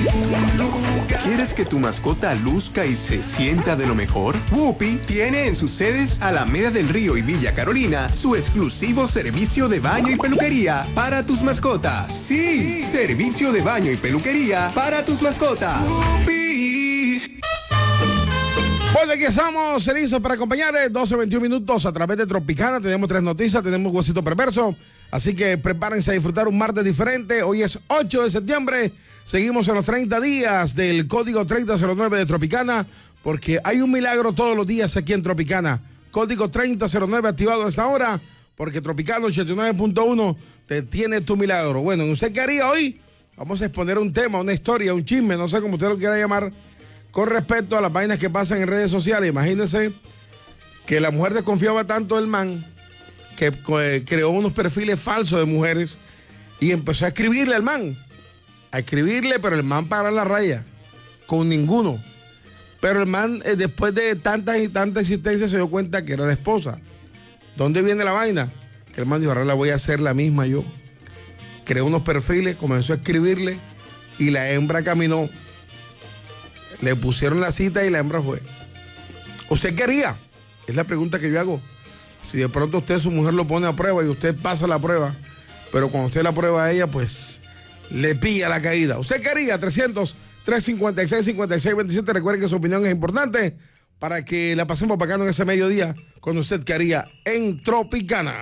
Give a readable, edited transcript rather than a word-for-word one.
¿Quieres que tu mascota luzca y se sienta de lo mejor? Whoopi tiene en sus sedes Alameda del Río y Villa Carolina su exclusivo servicio de baño y peluquería para tus mascotas. Sí, servicio de baño y peluquería para tus mascotas. Whoopi. Pues aquí estamos, listos para acompañarles 12-21 minutos a través de Tropicana. Tenemos 3 noticias, tenemos Huesito Perverso. Así que prepárense a disfrutar un martes diferente. Hoy es 8 de septiembre. Seguimos en los 30 días del código 3009 de Tropicana, porque hay un milagro todos los días aquí en Tropicana. Código 3009 activado a esta hora, porque Tropicana 89.1 te tiene tu milagro. Bueno, ¿usted qué haría hoy? Vamos a exponer un tema, una historia, un chisme, no sé cómo usted lo quiera llamar, con respecto a las vainas que pasan en redes sociales. Imagínense que la mujer desconfiaba tanto del man que creó unos perfiles falsos de mujeres y empezó a escribirle al man. A escribirle, pero el man para la raya, con ninguno. Pero el man, después de tantas y tantas insistencias, se dio cuenta que era la esposa. ¿Dónde viene la vaina? Que el man dijo, ahora la voy a hacer la misma yo. Creó unos perfiles, comenzó a escribirle y la hembra caminó. Le pusieron la cita y la hembra fue. ¿Usted qué haría? Es la pregunta que yo hago. Si de pronto usted, su mujer, lo pone a prueba y usted pasa la prueba, pero cuando usted la prueba a ella, pues le pilla la caída. ¿Usted qué haría? 300-356-5627. Recuerden que su opinión es importante para que la pasemos bacano en ese mediodía con usted qué haría en Tropicana.